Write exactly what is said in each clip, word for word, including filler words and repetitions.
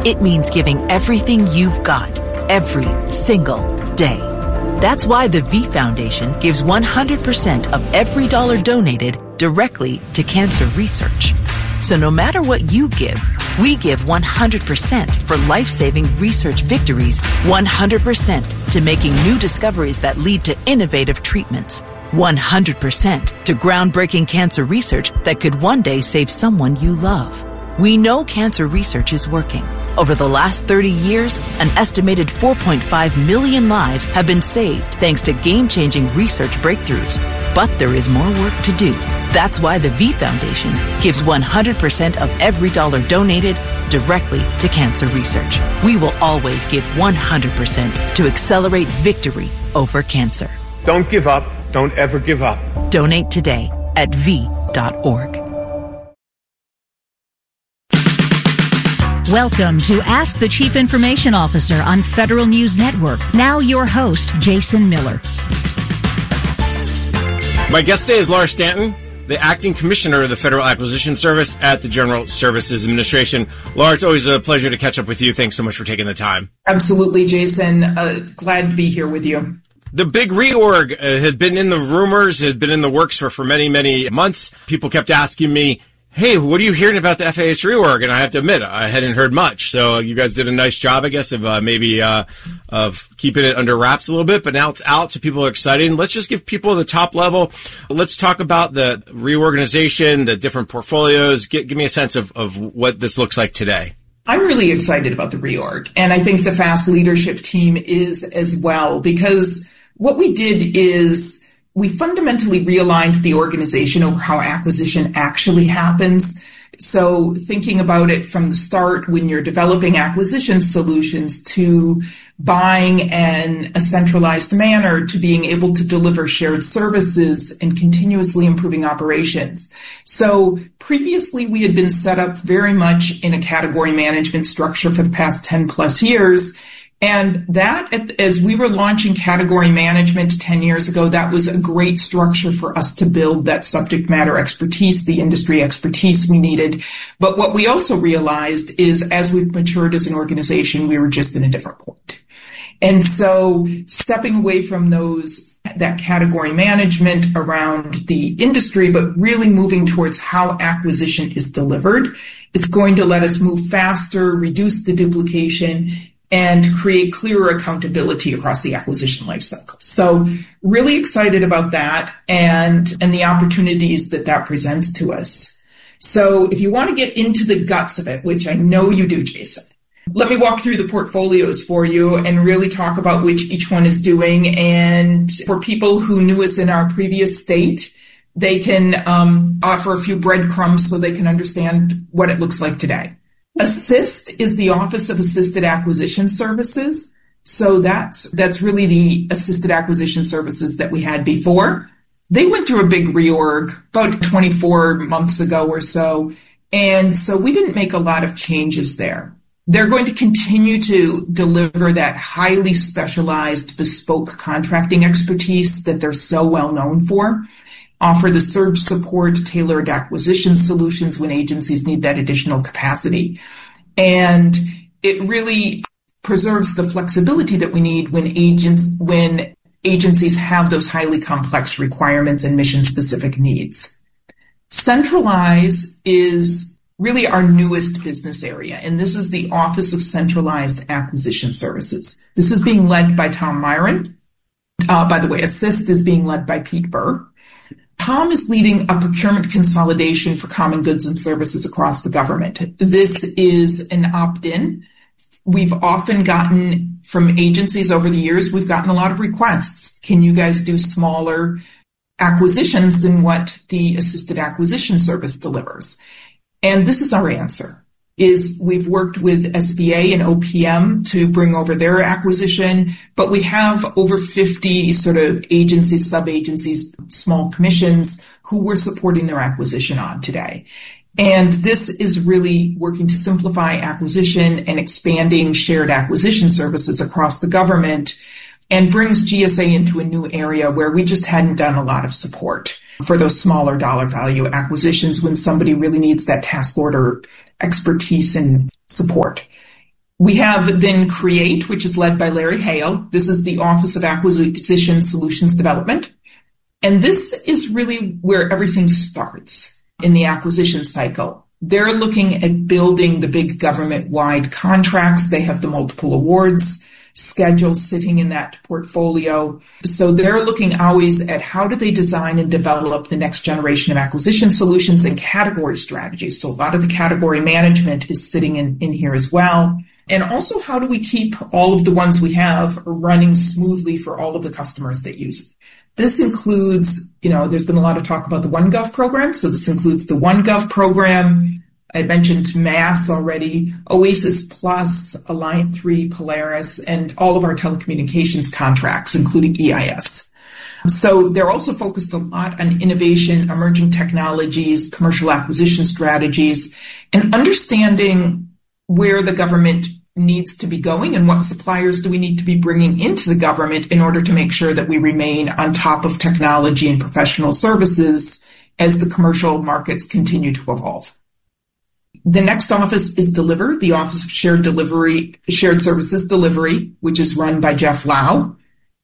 It means giving everything you've got, every single day. That's why the V Foundation gives one hundred percent of every dollar donated directly to cancer research. So no matter what you give, we give one hundred percent for life-saving research victories, one hundred percent to making new discoveries that lead to innovative treatments, one hundred percent to groundbreaking cancer research that could one day save someone you love. We know cancer research is working. Over the last thirty years, an estimated four point five million lives have been saved thanks to game-changing research breakthroughs. But there is more work to do. That's why the V Foundation gives one hundred percent of every dollar donated directly to cancer research. We will always give one hundred percent to accelerate victory over cancer. Don't give up. Don't ever give up. Donate today at v dot org. Welcome to Ask the Chief Information Officer on Federal News Network. Now your host, Jason Miller. My guest today is Laura Stanton, the Acting Commissioner of the Federal Acquisition Service at the General Services Administration. Laura, it's always a pleasure to catch up with you. Thanks so much for taking the time. Absolutely, Jason. Uh, glad to be here with you. The big reorg uh, has been in the rumors, has been in the works for, for many, many months. People kept asking me, hey, what are you hearing about the F A A's reorg? And I have to admit, I hadn't heard much. So you guys did a nice job, I guess, of uh, maybe uh, of keeping it under wraps a little bit. But now it's out, so people are excited. And let's just give people the top level. Let's talk about the reorganization, the different portfolios. Get, give me a sense of, of what this looks like today. I'm really excited about the reorg. And I think the FAST leadership team is as well, because what we did is we fundamentally realigned the organization over how acquisition actually happens. So thinking about it from the start when you're developing acquisition solutions to buying in a centralized manner to being able to deliver shared services and continuously improving operations. So previously we had been set up very much in a category management structure for the past ten plus years. And that, as we were launching category management ten years ago, that was a great structure for us to build that subject matter expertise, the industry expertise we needed. But what we also realized is as we've matured as an organization, we were just in a different point. And so stepping away from those, that category management around the industry, but really moving towards how acquisition is delivered is going to let us move faster, reduce the duplication, and create clearer accountability across the acquisition lifecycle. So really excited about that and, and the opportunities that that presents to us. So if you want to get into the guts of it, which I know you do, Jason, let me walk through the portfolios for you and really talk about which each one is doing. And for people who knew us in our previous state, they can um, offer a few breadcrumbs so they can understand what it looks like today. Assist is the Office of Assisted Acquisition Services. So that's, that's really the assisted acquisition services that we had before. They went through a big reorg about twenty-four months ago or so. And so we didn't make a lot of changes there. They're going to continue to deliver that highly specialized bespoke contracting expertise that they're so well known for. Offer the surge support, tailored acquisition solutions when agencies need that additional capacity. And it really preserves the flexibility that we need when agents, when agencies have those highly complex requirements and mission-specific needs. Centralize is really our newest business area, and this is the Office of Centralized Acquisition Services. This is being led by Tom Myron. Uh, by the way, Assist is being led by Pete Burr. Tom is leading a procurement consolidation for common goods and services across the government. This is an opt-in. We've often gotten from agencies over the years, we've gotten a lot of requests. Can you guys do smaller acquisitions than what the assisted acquisition service delivers? And this is our answer. Is we've worked with S B A and O P M to bring over their acquisition, but we have over fifty sort of agencies, sub-agencies, small commissions who we're supporting their acquisition on today. And this is really working to simplify acquisition and expanding shared acquisition services across the government and brings G S A into a new area where we just hadn't done a lot of support for those smaller dollar value acquisitions when somebody really needs that task order expertise and support. We have then CREATE, which is led by Larry Hale. This is the Office of Acquisition Solutions Development. And this is really where everything starts in the acquisition cycle. They're looking at building the big government-wide contracts. They have the multiple awards schedule sitting in that portfolio. So they're looking always at how do they design and develop the next generation of acquisition solutions and category strategies. So a lot of the category management is sitting in, in here as well. And also, how do we keep all of the ones we have running smoothly for all of the customers that use it? This includes, you know, there's been a lot of talk about the OneGov program. So this includes the OneGov program. I mentioned MASS already, Oasis Plus, Alliant three, Polaris, and all of our telecommunications contracts, including E I S. So they're also focused a lot on innovation, emerging technologies, commercial acquisition strategies, and understanding where the government needs to be going and what suppliers do we need to be bringing into the government in order to make sure that we remain on top of technology and professional services as the commercial markets continue to evolve. The next office is Deliver, the Office of Shared Delivery, Shared Services Delivery, which is run by Jeff Lau.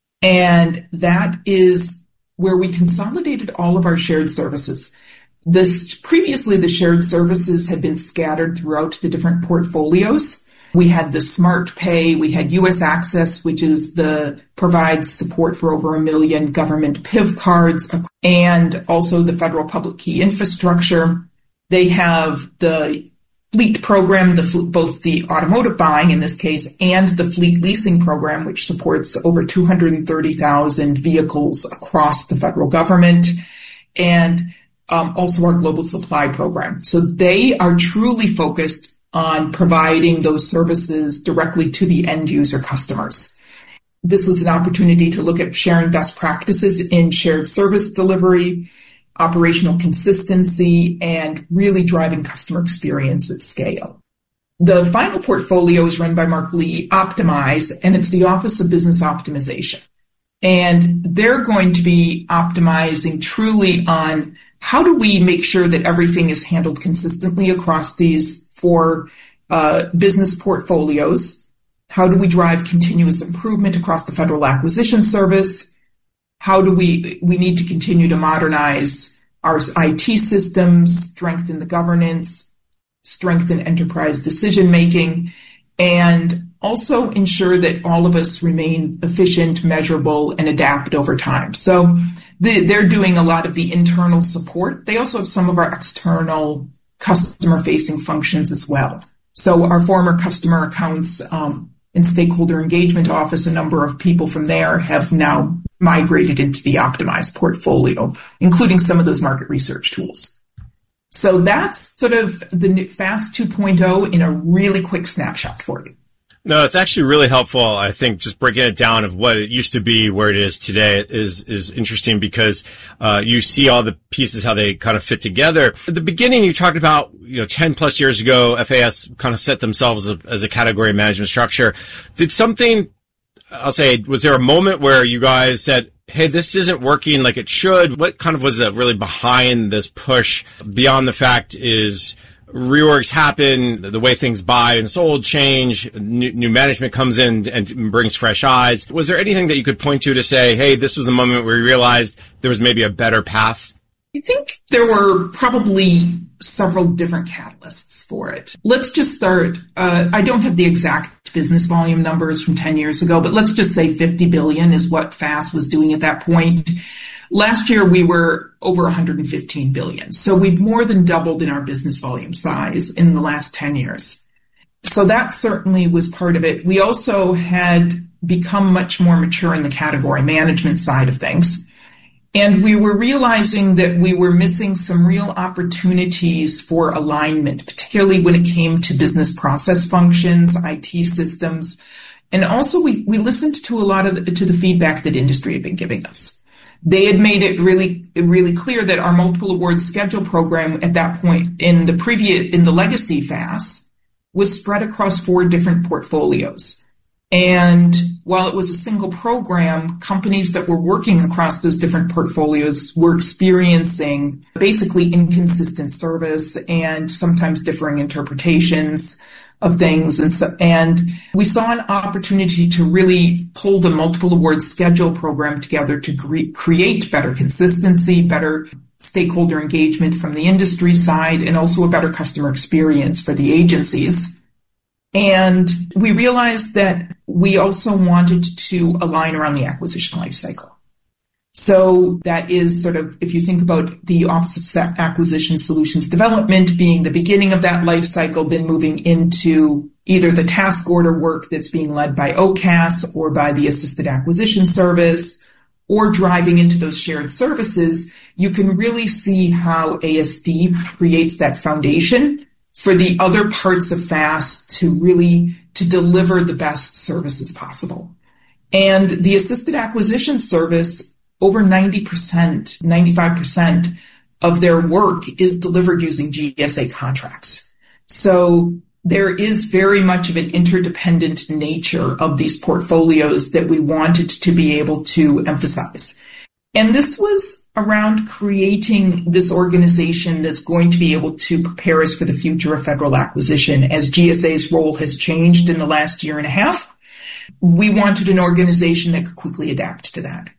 And that is where we consolidated all of our shared services. This, previously, the shared services had been scattered throughout the different portfolios. We had the Smart Pay, we had U S Access, which is the provides support for over a million government P I V cards, and also the Federal Public Key Infrastructure. They have the fleet program, the both the automotive buying in this case, and the fleet leasing program, which supports over two hundred thirty thousand vehicles across the federal government, and um, also our global supply program. So they are truly focused on providing those services directly to the end user customers. This was an opportunity to look at sharing best practices in shared service delivery, operational consistency, and really driving customer experience at scale. The final portfolio is run by Mark Lee, Optimize, and it's the Office of Business Optimization. And they're going to be optimizing truly on how do we make sure that everything is handled consistently across these four uh, business portfolios. How do we drive continuous improvement across the Federal Acquisition Service? How do we, we need to continue to modernize our I T systems, strengthen the governance, strengthen enterprise decision-making, and also ensure that all of us remain efficient, measurable, and adapt over time. So the, they're doing a lot of the internal support. They also have some of our external customer-facing functions as well. So our former customer accounts um, and stakeholder engagement office, a number of people from there have now migrated into the Optimized portfolio, including some of those market research tools. So that's sort of the FAST two point oh in a really quick snapshot for you. No, it's actually really helpful. I think just breaking it down of what it used to be, where it is today is, is interesting because, uh, you see all the pieces, how they kind of fit together. At the beginning, you talked about, you know, ten plus years ago, F A S kind of set themselves as a, as a category management structure. Did something, I'll say, was there a moment where you guys said, hey, this isn't working like it should? What kind of was that really behind this push beyond the fact is, reorgs happen, the way things buy and sold change, new, new management comes in and brings fresh eyes. Was there anything that you could point to to say, hey, this was the moment where we realized there was maybe a better path? I think there were probably several different catalysts for it. Let's just start. Uh, I don't have the exact business volume numbers from ten years ago, but let's just say fifty billion is what F A S was doing at that point. Last year, we were over one hundred fifteen billion. So we've more than doubled in our business volume size in the last ten years. So that certainly was part of it. We also had become much more mature in the category management side of things. And we were realizing that we were missing some real opportunities for alignment, particularly when it came to business process functions, I T systems. And also we, we listened to a lot of the, to the feedback that industry had been giving us. They had made it really, really clear that our multiple awards schedule program at that point in the previous, in the legacy F A S was spread across four different portfolios. And while it was a single program, companies that were working across those different portfolios were experiencing basically inconsistent service and sometimes differing interpretations. of things. And so, and we saw an opportunity to really pull the multiple award schedule program together to cre- create better consistency, better stakeholder engagement from the industry side, and also a better customer experience for the agencies. And we realized that we also wanted to align around the acquisition lifecycle. So that is sort of, if you think about the Office of Acquisition Solutions Development being the beginning of that life cycle, then moving into either the task order work that's being led by O C A S or by the Assisted Acquisition Service, or driving into those shared services, you can really see how A S D creates that foundation for the other parts of FAST to really to deliver the best services possible. And the Assisted Acquisition Service, over ninety percent, ninety-five percent of their work is delivered using G S A contracts. So there is very much of an interdependent nature of these portfolios that we wanted to be able to emphasize. And this was around creating this organization that's going to be able to prepare us for the future of federal acquisition. As G S A's role has changed in the last year and a half, we wanted an organization that could quickly adapt to that.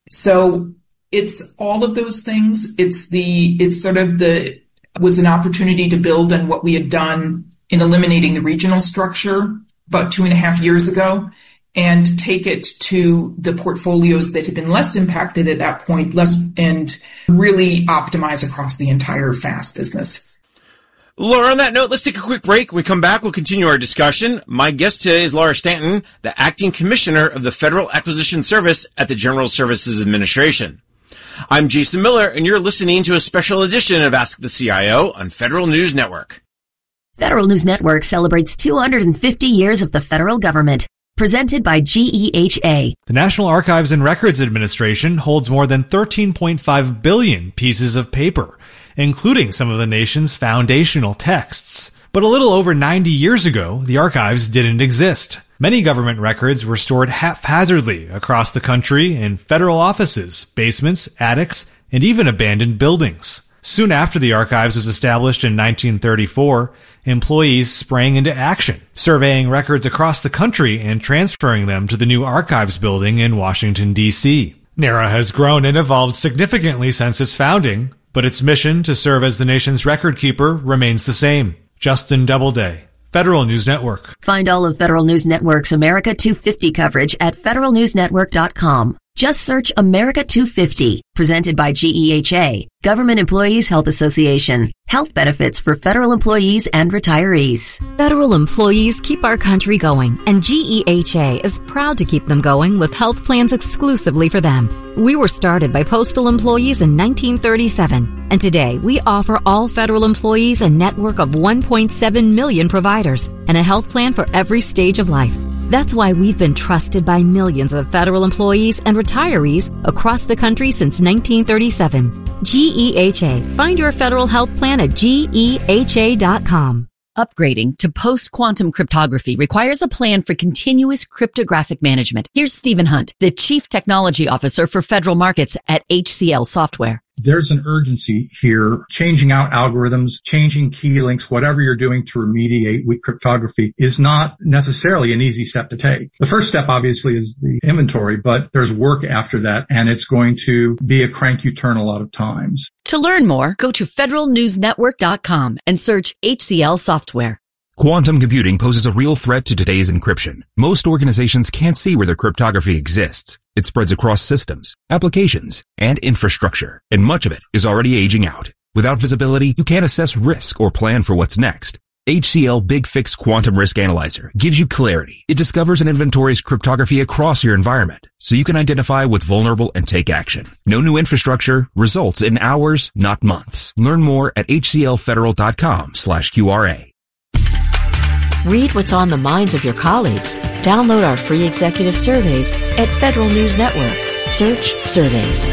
So it's all of those things. It's the, it's sort of the, was an opportunity to build on what we had done in eliminating the regional structure about two and a half years ago and take it to the portfolios that had been less impacted at that point, less, and really optimize across the entire FAST business. Laura, on that note, let's take a quick break. When we come back, we'll continue our discussion. My guest today is Laura Stanton, the Acting Commissioner of the Federal Acquisition Service at the General Services Administration. I'm Jason Miller, and you're listening to a special edition of Ask the C I O on Federal News Network. Federal News Network celebrates two hundred fifty years of the federal government. Presented by G E H A. The National Archives and Records Administration holds more than thirteen point five billion pieces of paper, including some of the nation's foundational texts. But a little over ninety years ago, the archives didn't exist. Many government records were stored haphazardly across the country in federal offices, basements, attics, and even abandoned buildings. Soon after the archives was established in nineteen thirty-four, employees sprang into action, surveying records across the country and transferring them to the new archives building in Washington, D C NARA has grown and evolved significantly since its founding, but its mission to serve as the nation's record keeper remains the same. Justin Doubleday, Federal News Network. Find all of Federal News Network's America two fifty coverage at federal news network dot com. Just search America two fifty, presented by G E H A, Government Employees Health Association. Health benefits for federal employees and retirees. Federal employees keep our country going, and G E H A is proud to keep them going with health plans exclusively for them. We were started by postal employees in nineteen thirty-seven, and today we offer all federal employees a network of one point seven million providers and a health plan for every stage of life. That's why we've been trusted by millions of federal employees and retirees across the country since nineteen thirty-seven. G E H A. Find your federal health plan at G E H A dot com. Upgrading to post-quantum cryptography requires a plan for continuous cryptographic management. Here's Stephen Hunt, the Chief Technology Officer for Federal Markets at H C L Software. There's an urgency here, changing out algorithms, changing key links, whatever you're doing to remediate weak cryptography is not necessarily an easy step to take. The first step, obviously, is the inventory, but there's work after that, and it's going to be a crank you turn a lot of times. To learn more, go to federal news network dot com and search H C L Software. Quantum computing poses a real threat to today's encryption. Most organizations can't see where their cryptography exists. It spreads across systems, applications, and infrastructure, and much of it is already aging out. Without visibility, you can't assess risk or plan for what's next. H C L Big Fix Quantum Risk Analyzer gives you clarity. It discovers and inventories cryptography across your environment, so you can identify what's vulnerable and take action. No new infrastructure, results in hours, not months. Learn more at H C L federal dot com slash Q R A. Read what's on the minds of your colleagues. Download our free executive surveys at Federal News Network. Search surveys.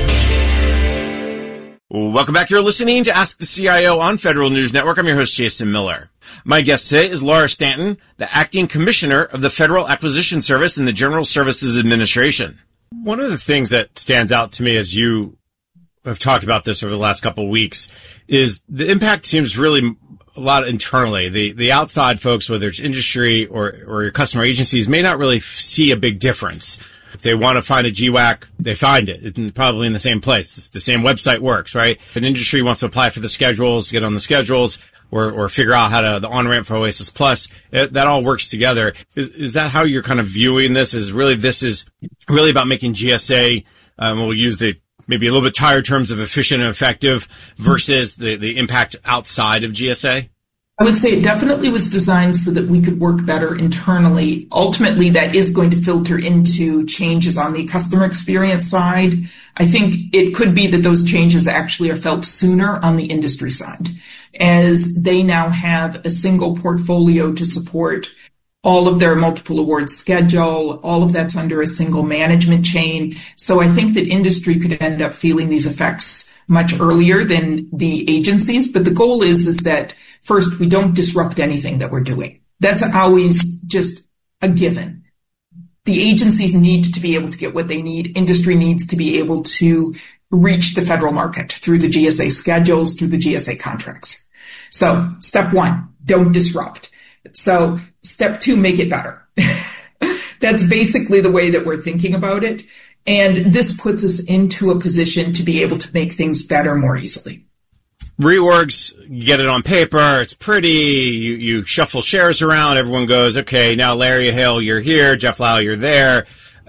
Welcome back. You're listening to Ask the C I O on Federal News Network. I'm your host, Jason Miller. My guest today is Laura Stanton, the Acting Commissioner of the Federal Acquisition Service in the General Services Administration. One of the things that stands out to me as you have talked about this over the last couple of weeks is the impact seems really a lot internally. The the outside folks, whether it's industry or, or your customer agencies, may not really f- see a big difference. If they want to find a G WAC, they find it. It's probably in the same place. It's the same website works, right? If an industry wants to apply for the schedules, get on the schedules, or, or figure out how to, the on-ramp for Oasis Plus, it, that all works together. Is, is that how you're kind of viewing this? Is really, this is really about making G S A, um, we'll use the, maybe a little bit tired terms of efficient and effective versus the, the impact outside of G S A? I would say it definitely was designed so that we could work better internally. Ultimately, that is going to filter into changes on the customer experience side. I think it could be that those changes actually are felt sooner on the industry side, as they now have a single portfolio to support all of their multiple award schedule. All of that's under a single management chain. So I think that industry could end up feeling these effects much earlier than the agencies. But the goal is, is that first, we don't disrupt anything that we're doing. That's always just a given. The agencies need to be able to get what they need. Industry needs to be able to reach the federal market through the G S A schedules, through the G S A contracts. So step one, don't disrupt. So step two, make it better. That's basically the way that we're thinking about it. And this puts us into a position to be able to make things better more easily. Reorgs, you get it on paper, it's pretty, you, you shuffle shares around, everyone goes, okay, now Larry Hale, you're here, Jeff Lau, you're there.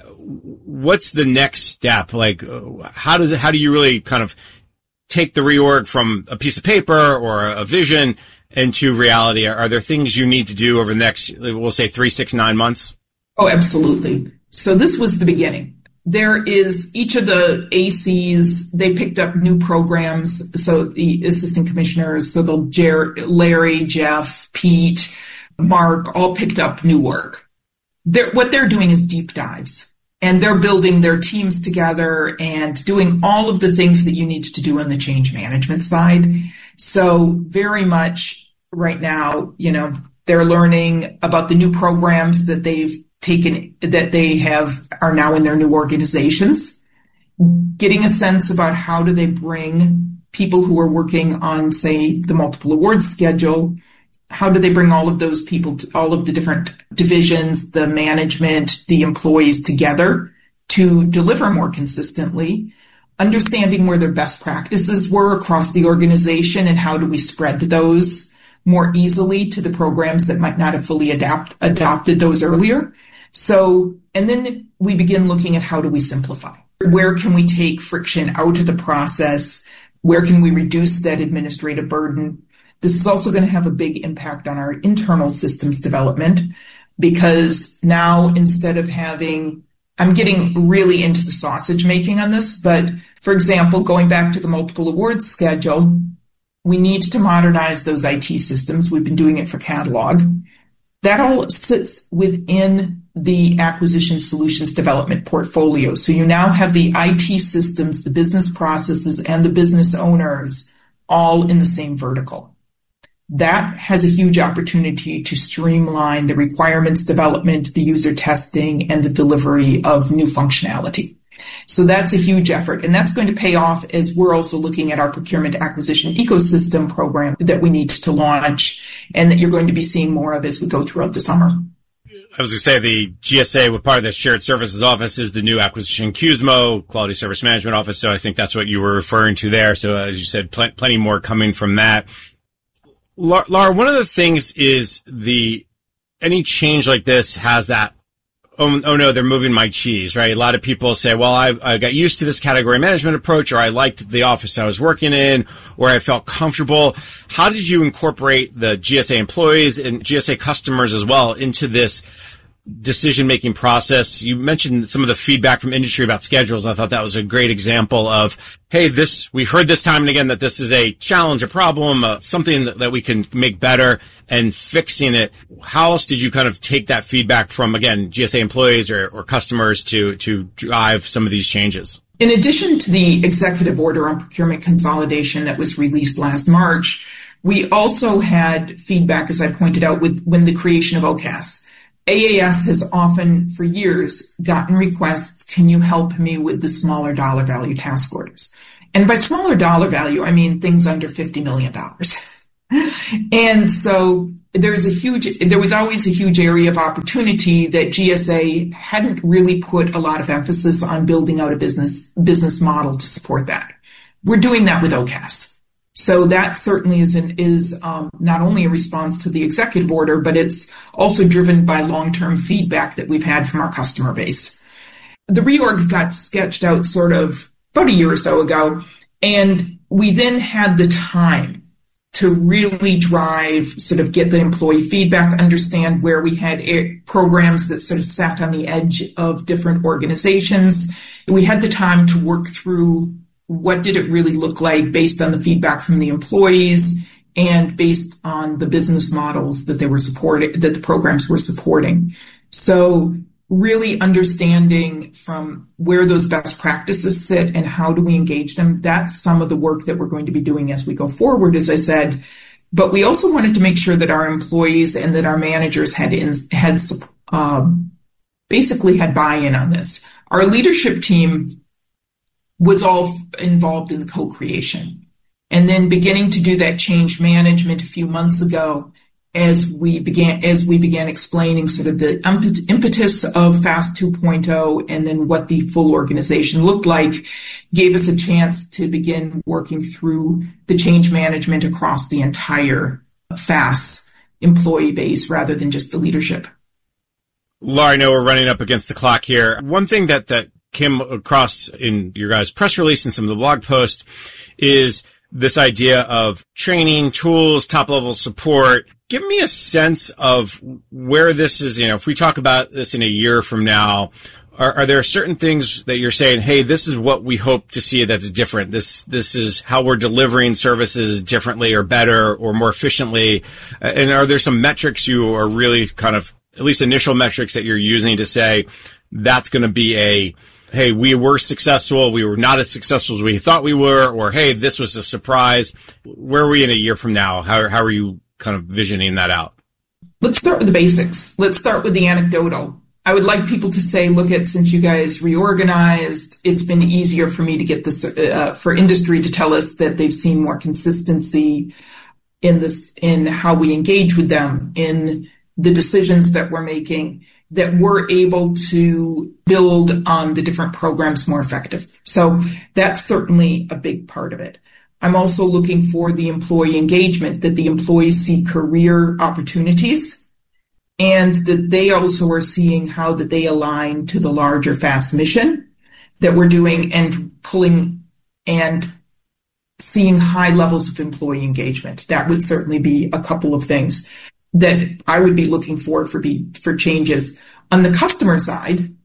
What's the next step? Like, how does it, how do you really kind of take the reorg from a piece of paper or a vision into reality? Are, are there things you need to do over the next, we'll say three, six, nine months? Oh, absolutely. So this was the beginning. There is each of the A Cs, they picked up new programs. So the assistant commissioners, so the Jer- Larry, Jeff, Pete, Mark, all picked up new work. They're, what they're doing is deep dives, and they're building their teams together and doing all of the things that you need to do on the change management side. So very much right now, you know, they're learning about the new programs that they've taken, that they have, are now in their new organizations, getting a sense about how do they bring people who are working on, say, the multiple awards schedule, how do they bring all of those people, to, all of the different divisions, the management, the employees together to deliver more consistently, understanding where their best practices were across the organization and how do we spread those more easily to the programs that might not have fully adapt, adopted those earlier. So, and then we begin looking at how do we simplify? Where can we take friction out of the process? Where can we reduce that administrative burden? This is also going to have a big impact on our internal systems development, because now instead of having, I'm getting really into the sausage making on this, but for example, going back to the multiple awards schedule, we need to modernize those I T systems. We've been doing it for catalog. That all sits within the acquisition solutions development portfolio. So you now have the I T systems, the business processes, and the business owners all in the same vertical. That has a huge opportunity to streamline the requirements development, the user testing, and the delivery of new functionality. So that's a huge effort, and that's going to pay off as we're also looking at our procurement acquisition ecosystem program that we need to launch and that you're going to be seeing more of as we go throughout the summer. I was going to say the G S A, with part of the shared services office, is the new acquisition Q S M O, Quality Service Management Office. So I think that's what you were referring to there. So as you said, pl- plenty more coming from that. Laura, one of the things is the any change like this has that, oh, oh no, they're moving my cheese, right? A lot of people say, well, I, I got used to this category management approach, or I liked the office I was working in, or I felt comfortable. How did you incorporate the G S A employees and G S A customers as well into this decision-making process? You mentioned some of the feedback from industry about schedules. I thought that was a great example of, hey, this, we've heard this time and again that this is a challenge, a problem, uh, something that, that we can make better, and fixing it. How else did you kind of take that feedback from, again, G S A employees or, or customers to, to drive some of these changes? In addition to the executive order on procurement consolidation that was released last March, we also had feedback, as I pointed out, with when the creation of O C A S. A A S has often, for years, gotten requests, can you help me with the smaller dollar value task orders? And by smaller dollar value, I mean things under fifty million dollars. And so there's a huge, there was always a huge area of opportunity that G S A hadn't really put a lot of emphasis on building out a business, business model to support that. We're doing that with O C A S. So that certainly is an, is um, not only a response to the executive order, but it's also driven by long-term feedback that we've had from our customer base. The reorg got sketched out sort of about a year or so ago, and we then had the time to really drive, sort of get the employee feedback, understand where we had programs that sort of sat on the edge of different organizations. We had the time to work through what did it really look like based on the feedback from the employees and based on the business models that they were supporting, that the programs were supporting. So really understanding from where those best practices sit and how do we engage them, that's some of the work that we're going to be doing as we go forward, as I said. But we also wanted to make sure that our employees and that our managers had in, had um, basically had buy-in on this. Our leadership team was all involved in the co-creation. And then beginning to do that change management a few months ago, as we began, as we began explaining sort of the impetus of FAST two point oh and then what the full organization looked like, gave us a chance to begin working through the change management across the entire FAST employee base rather than just the leadership. Laura, I know we're running up against the clock here. One thing that, that came across in your guys' press release and some of the blog posts is this idea of training, tools, top-level support. Give me a sense of where this is, you know, if we talk about this in a year from now, are, are there certain things that you're saying, hey, this is what we hope to see that's different. This, this is how we're delivering services differently or better or more efficiently. And are there some metrics you are really kind of, at least initial metrics that you're using to say that's going to be a, hey, we were successful, we were not as successful as we thought we were, or hey, this was a surprise. Where are we in a year from now? How, how are you kind of visioning that out? Let's start with the basics. Let's start with the anecdotal. I would like people to say, look at, since you guys reorganized, it's been easier for me to get this, uh, for industry to tell us that they've seen more consistency in this, in how we engage with them, in the decisions that we're making, that we're able to build on the different programs more effective. So that's certainly a big part of it. I'm also looking for the employee engagement, that the employees see career opportunities and that they also are seeing how that they align to the larger FAST mission that we're doing and pulling and seeing high levels of employee engagement. That would certainly be a couple of things that I would be looking for for, be, for changes. On the customer side,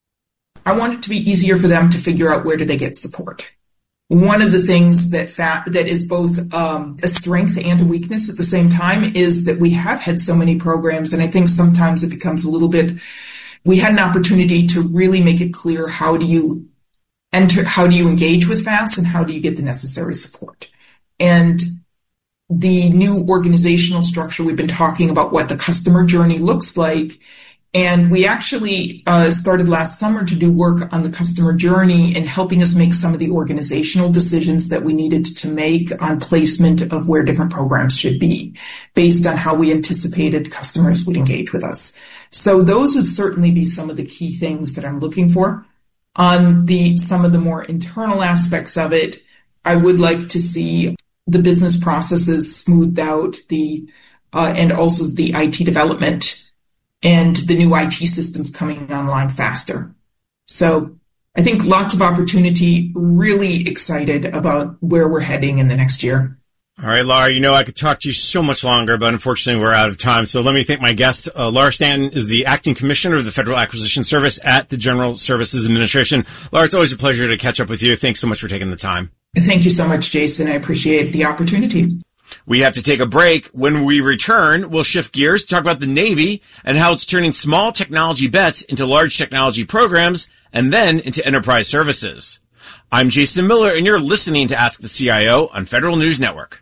I want it to be easier for them to figure out where do they get support. One of the things that fa- that is both um, a strength and a weakness at the same time is that we have had so many programs, and I think sometimes it becomes a little bit, we had an opportunity to really make it clear how do you enter, how do you engage with FAST and how do you get the necessary support. And the new organizational structure, we've been talking about what the customer journey looks like. And we actually uh, started last summer to do work on the customer journey and helping us make some of the organizational decisions that we needed to make on placement of where different programs should be based on how we anticipated customers would engage with us. So those would certainly be some of the key things that I'm looking for. On the some of the more internal aspects of it, I would like to see the business processes smoothed out, the uh, and also the I T development and the new I T systems coming online faster. So I think lots of opportunity, really excited about where we're heading in the next year. All right, Laura, you know I could talk to you so much longer, but unfortunately we're out of time. So let me thank my guest. Uh, Laura Stanton is the Acting Commissioner of the Federal Acquisition Service at the General Services Administration. Laura, it's always a pleasure to catch up with you. Thanks so much for taking the time. Thank you so much, Jason. I appreciate the opportunity. We have to take a break. When we return, we'll shift gears to talk about the Navy and how it's turning small technology bets into large technology programs and then into enterprise services. I'm Jason Miller, and you're listening to Ask the C I O on Federal News Network.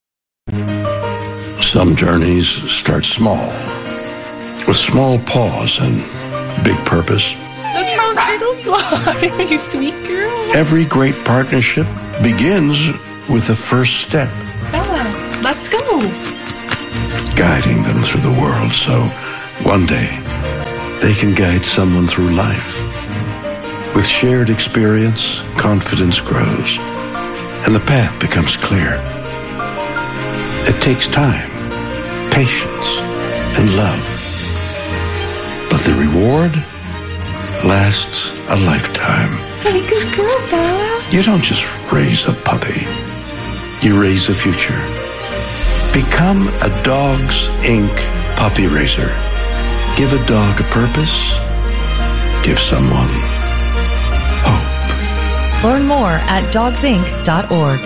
Some journeys start small, with small pause and big purpose. Look how little fly, you sweet girl. Every great partnership begins with the first step. Ah, Let's go. Guiding them through the world so one day they can guide someone through life. With shared experience, confidence grows, and the path becomes clear. It takes time, patience, and love. But the reward lasts a lifetime. Hey, good girl, Bella. You don't just raise a puppy. You raise a future. Become a Dogs Incorporated puppy raiser. Give a dog a purpose. Give someone hope. Learn more at dogs inc dot org.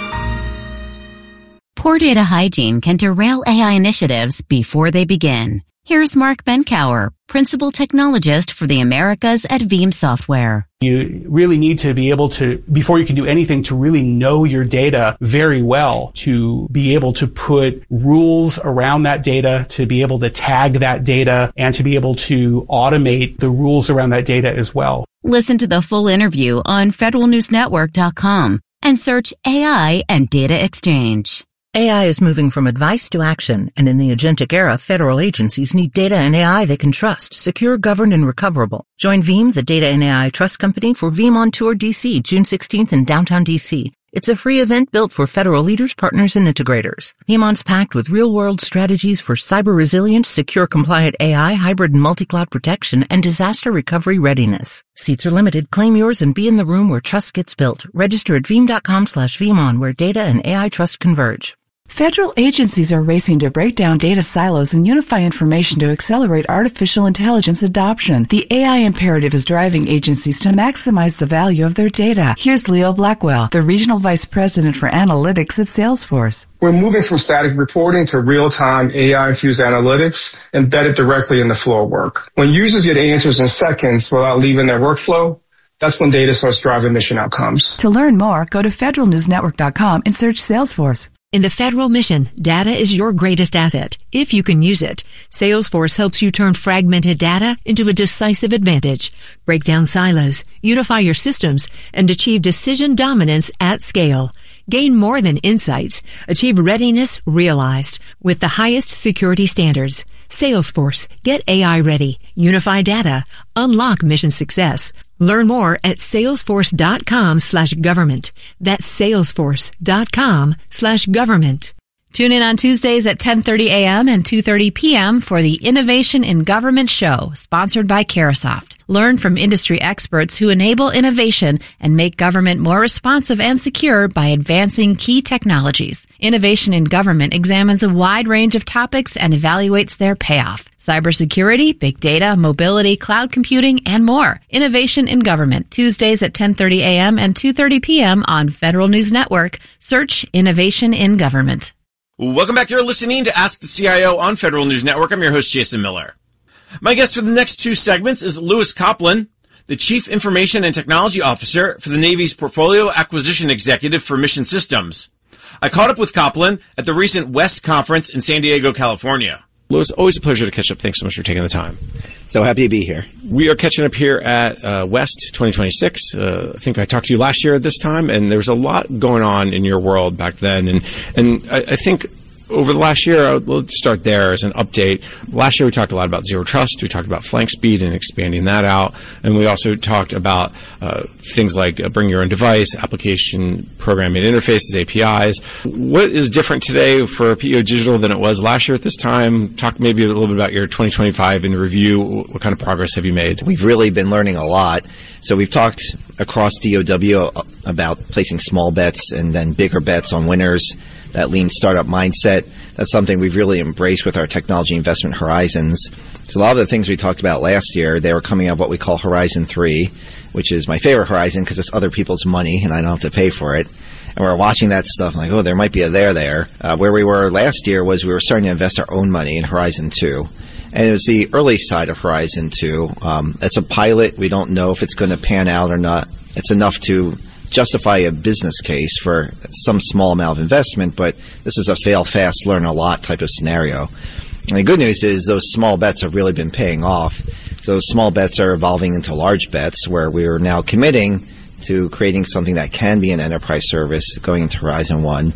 Poor data hygiene can derail A I initiatives before they begin. Here's Mark Benkower, Principal Technologist for the Americas at Veeam Software. You really need to be able to, before you can do anything, to really know your data very well, to be able to put rules around that data, to be able to tag that data, and to be able to automate the rules around that data as well. Listen to the full interview on federal news network dot com and search A I and Data Exchange. A I is moving from advice to action, and in the agentic era, federal agencies need data and A I they can trust, secure, governed, and recoverable. Join Veeam, the data and A I trust company, for Veeam on Tour D C, June sixteenth in downtown D C. It's a free event built for federal leaders, partners, and integrators. VeeamOn's packed with real-world strategies for cyber resilience, secure, compliant A I, hybrid and multi-cloud protection, and disaster recovery readiness. Seats are limited. Claim yours and be in the room where trust gets built. Register at veeam dot com slash veeamon, where data and A I trust converge. Federal agencies are racing to break down data silos and unify information to accelerate artificial intelligence adoption. The A I imperative is driving agencies to maximize the value of their data. Here's Leo Blackwell, the Regional Vice President for Analytics at Salesforce. We're moving from static reporting to real-time A I-infused analytics embedded directly in the flow of work. When users get answers in seconds without leaving their workflow, that's when data starts driving mission outcomes. To learn more, go to federal news network dot com and search Salesforce. In the federal mission, data is your greatest asset, if you can use it. Salesforce helps you turn fragmented data into a decisive advantage. Break down silos, unify your systems, and achieve decision dominance at scale. Gain more than insights. Achieve readiness realized with the highest security standards. Salesforce. Get A I ready. Unify data. Unlock mission success. Learn more at salesforce.com slash government. That's salesforce.com slash government. Tune in on Tuesdays at ten thirty a.m. and two thirty p.m. for the Innovation in Government Show, sponsored by Carahsoft. Learn from industry experts who enable innovation and make government more responsive and secure by advancing key technologies. Innovation in Government examines a wide range of topics and evaluates their payoff. Cybersecurity, big data, mobility, cloud computing, and more. Innovation in Government, Tuesdays at ten thirty a.m. and two thirty p.m. on Federal News Network. Search Innovation in Government. Welcome back. You're listening to Ask the C I O on Federal News Network. I'm your host, Jason Miller. My guest for the next two segments is Louis Coplin, the Chief Information and Technology Officer for the Navy's Portfolio Acquisition Executive for Mission Systems. I caught up with Coplin at the recent West Conference in San Diego, California. Louis, always a pleasure to catch up. Thanks so much for taking the time. So happy to be here. We are catching up here at uh, West twenty twenty-six. Uh, I think I talked to you last year at this time, and there was a lot going on in your world back then. And, and I, I think over the last year, let's start there as an update. Last year, we talked a lot about Zero Trust. We talked about Flank Speed and expanding that out. And we also talked about uh, things like uh, bring your own device, application programming interfaces, A P Is. What is different today for P E O Digital than it was last year at this time? Talk maybe a little bit about your twenty twenty-five in review. What kind of progress have you made? We've really been learning a lot. So we've talked across D O W about placing small bets and then bigger bets on winners. That lean startup mindset, that's something we've really embraced with our technology investment horizons. So a lot of the things we talked about last year, they were coming out of what we call Horizon three, which is my favorite horizon because it's other people's money and I don't have to pay for it. And we're watching that stuff and like, oh, there might be a there there. Uh, where we were last year was we were starting to invest our own money in Horizon two. And it was the early side of Horizon two. Um, it's a pilot. We don't know if it's going to pan out or not. It's enough to justify a business case for some small amount of investment, but this is a fail fast, learn a lot type of scenario. And the good news is those small bets have really been paying off. So those small bets are evolving into large bets where we are now committing to creating something that can be an enterprise service going into Horizon one.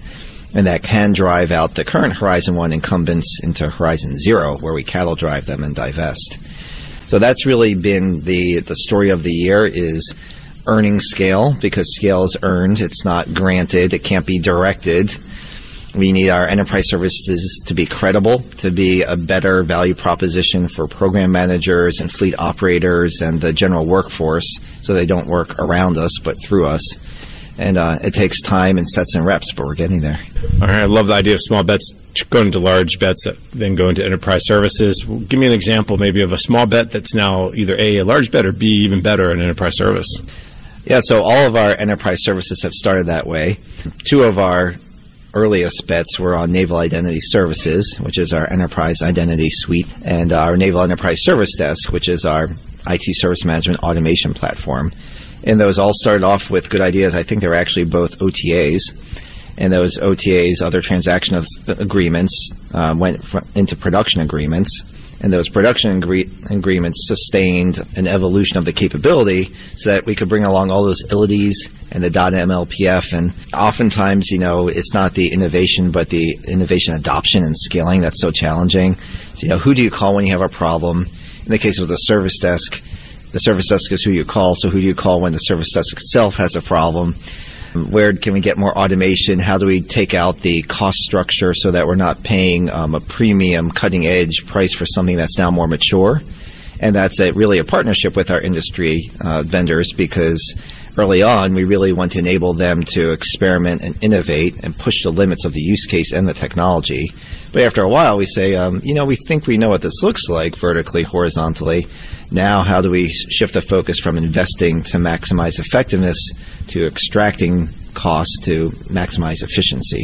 and that can drive out the current Horizon one incumbents into Horizon zero, where we cattle drive them and divest. So that's really been the, the story of the year, is earning scale, because scale is earned. It's not granted. It can't be directed. We need our enterprise services to be credible, to be a better value proposition for program managers and fleet operators and the general workforce, so they don't work around us but through us. And uh, it takes time and sets and reps, but we're getting there. All right. I love the idea of small bets going into large bets that then go into enterprise services. Give me an example maybe of a small bet that's now either A, a large bet, or B, even better, an enterprise service. Yeah, so all of our enterprise services have started that way. Two of our earliest bets were on Naval Identity Services, which is our enterprise identity suite, and our Naval Enterprise Service Desk, which is our I T service management automation platform. And those all started off with good ideas. I think they were actually both O T As. And those O T As, other transaction of agreements, um, went fr- into production agreements. And those production agree- agreements sustained an evolution of the capability so that we could bring along all those I L D Es and the .M L P F. And oftentimes, you know, it's not the innovation, but the innovation adoption and scaling that's so challenging. So, you know, who do you call when you have a problem? In the case of the service desk, the service desk is who you call. So who do you call when the service desk itself has a problem? Where can we get more automation? How do we take out the cost structure so that we're not paying um, a premium, cutting-edge price for something that's now more mature? And that's a, really a partnership with our industry uh, vendors, because early on we really want to enable them to experiment and innovate and push the limits of the use case and the technology. But after a while we say, um, you know, we think we know what this looks like vertically, horizontally. Now how do we shift the focus from investing to maximize effectiveness to extracting costs to maximize efficiency?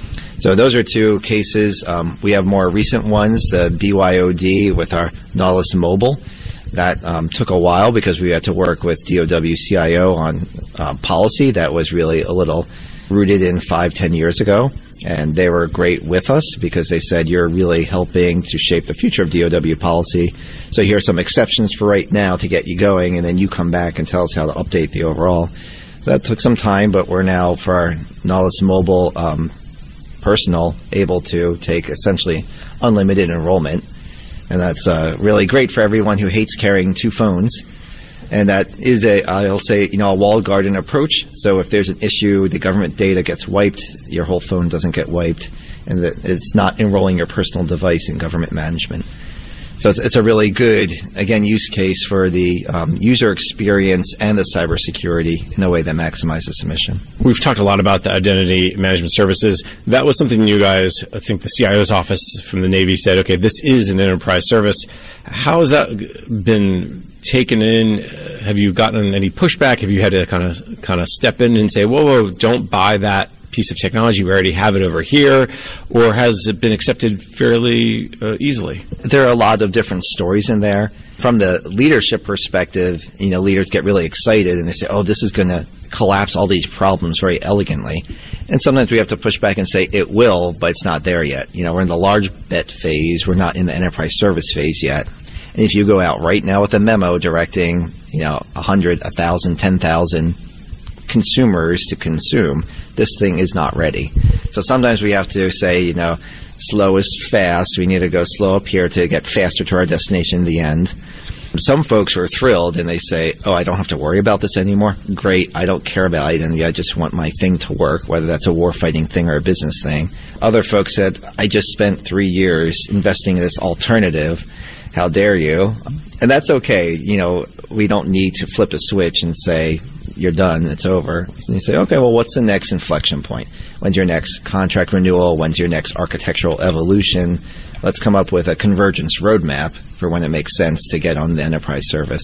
So those are two cases. Um, we have more recent ones, the B Y O D with our Nautilus Mobile. That um, took a while because we had to work with D O W C I O on uh, policy that was really a little rooted in five, ten years ago. And they were great with us because they said, you're really helping to shape the future of D O W policy. So here are some exceptions for right now to get you going, and then you come back and tell us how to update the overall. So that took some time, but we're now, for our Nautilus Mobile um, Personal, able to take essentially unlimited enrollment. And that's uh, really great for everyone who hates carrying two phones. And that is a, I'll say, you know, a walled garden approach. So if there's an issue, the government data gets wiped, your whole phone doesn't get wiped, and that it's not enrolling your personal device in government management. So it's, it's a really good, again, use case for the um, user experience and the cybersecurity in a way that maximizes the mission. We've talked a lot about the identity management services. That was something you guys, I think the C I O's office from the Navy said, okay, this is an enterprise service. How has that been taken in? Have you gotten any pushback? Have you had to kind of kind of step in and say, whoa, whoa, don't buy that piece of technology, we already have it over here? Or has it been accepted fairly uh, easily? There are a lot of different stories in there. From the leadership perspective, you know, leaders get really excited and they say, oh, this is going to collapse all these problems very elegantly. And sometimes we have to push back and say it will, but it's not there yet. You know, we're in the large bet phase. We're not in the enterprise service phase yet. And if you go out right now with a memo directing, you know, one hundred, one thousand, ten thousand consumers to consume, this thing is not ready. So sometimes we have to say, you know, slow is fast. We need to go slow up here to get faster to our destination in the end. Some folks are thrilled and they say, oh, I don't have to worry about this anymore. Great. I don't care about identity. I just want my thing to work, whether that's a warfighting thing or a business thing. Other folks said, I just spent three years investing in this alternative. How dare you? And that's okay. You know, we don't need to flip a switch and say, you're done, it's over. And you say, okay, well, what's the next inflection point? When's your next contract renewal? When's your next architectural evolution? Let's come up with a convergence roadmap for when it makes sense to get on the enterprise service.